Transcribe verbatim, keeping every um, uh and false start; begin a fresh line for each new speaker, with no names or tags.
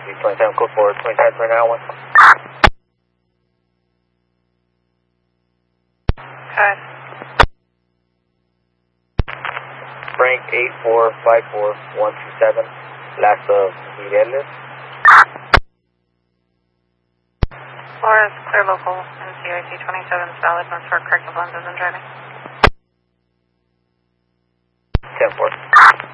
Northeast twenty-seven, code for twenty-five twenty-nine one.
Okay.
Frank eight four five four one two seven, last of Mireles.
Flores, clear local, and C I C twenty-seven is valid, must for corrective lenses and driving.
ten four.